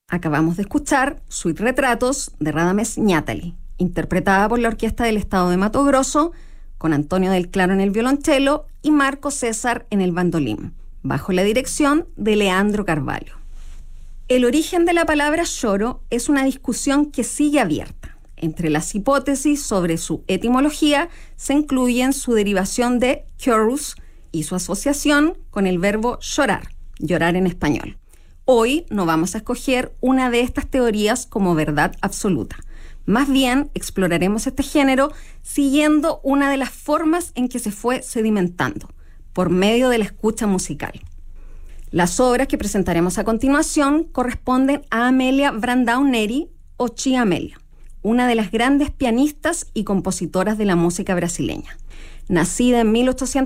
Acabamos de escuchar Suite Retratos de Radamés Ñátali, interpretada por la Orquesta del Estado de Mato Grosso, con Antonio del Claro en el violonchelo y Marco César en el bandolín, bajo la dirección de Leandro Carvalho. El origen de la palabra lloro es una discusión que sigue abierta. Entre las hipótesis sobre su etimología se incluyen su derivación de chorus y su asociación con el verbo llorar, llorar en español. Hoy no vamos a escoger una de estas teorías como verdad absoluta. Más bien exploraremos este género siguiendo una de las formas en que se fue sedimentando, por medio de la escucha musical. Las obras que presentaremos a continuación corresponden a Amelia Brandão Neri o Tia Amélia, una de las grandes pianistas y compositoras de la música brasileña. Nacida en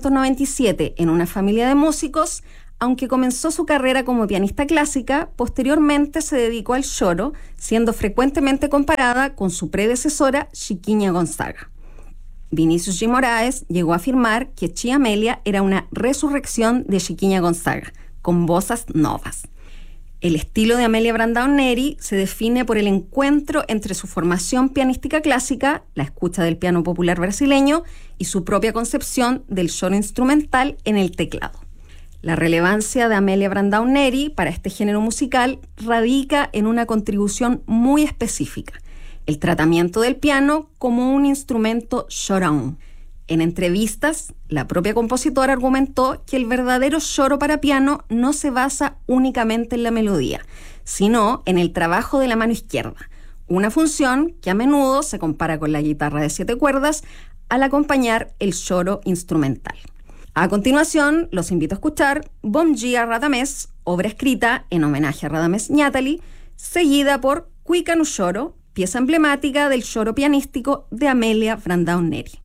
1897 en una familia de músicos, aunque comenzó su carrera como pianista clásica, posteriormente se dedicó al choro, siendo frecuentemente comparada con su predecesora Chiquinha Gonzaga. Vinícius G. Moraes llegó a afirmar que Tia Amélia era una resurrección de Chiquinha Gonzaga, con bossas novas. El estilo de Amelia Brandão Neri se define por el encuentro entre su formación pianística clásica, la escucha del piano popular brasileño y su propia concepción del choro instrumental en el teclado. La relevancia de Amelia Brandão Neri para este género musical radica en una contribución muy específica: el tratamiento del piano como un instrumento chorão. En entrevistas, la propia compositora argumentó que el verdadero choro para piano no se basa únicamente en la melodía, sino en el trabajo de la mano izquierda, una función que a menudo se compara con la guitarra de 7 cuerdas al acompañar el choro instrumental. A continuación, los invito a escuchar Bom Dia Radamés, obra escrita en homenaje a Radamés Ñátali, seguida por Cuica no Choro, pieza emblemática del choro pianístico de Amelia Brandão Neri.